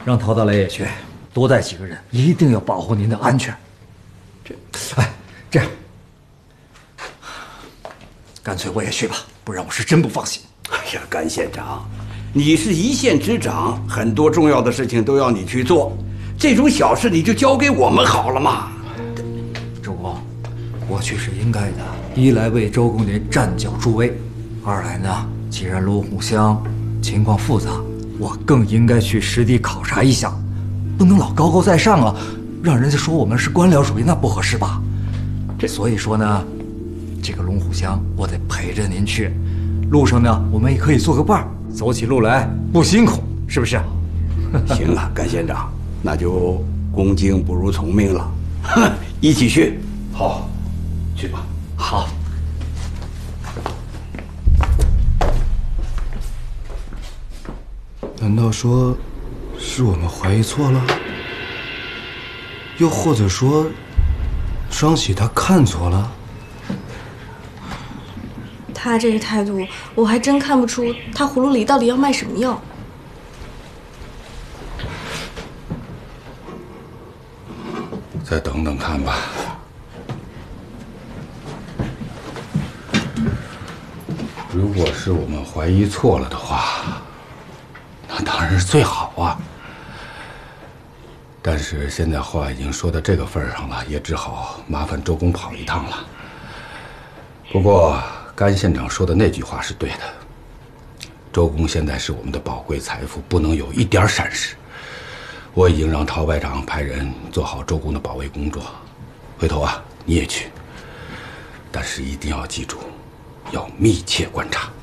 让陶大雷也去，多带几个人，一定要保护您的安全。这样，干脆我也去吧，不然我是真不放心。 哎呀，甘县长，你是一县之长，很多重要的事情都要你去做，这种小事你就交给我们好了嘛。 周公，我去是应该的。一来为周公您站脚助威，二来呢，既然龙虎乡情况复杂，我更应该去实地考察一下，不能老高高在上啊，让人家说我们是官僚主义，那不合适吧？所以说呢，这个龙虎乡我得陪着您去，路上呢我们也可以做个伴儿，走起路来不辛苦，是不是？ 行了，甘县长，那就恭敬不如从命了，一起去。 好，去吧。 好。 难道说，是我们怀疑错了？又或者说，双喜他看错了？ 他这个态度，我还真看不出他葫芦里到底要卖什么药。 再等等看吧。如果是我们怀疑错了的话，那当然是最好啊。但是现在话已经说到这个份上了，也只好麻烦周公跑一趟了。不过甘县长说的那句话是对的，周公现在是我们的宝贵财富，不能有一点闪失。我已经让陶排长派人做好周公的保卫工作，回头啊你也去，但是一定要记住，要密切观察。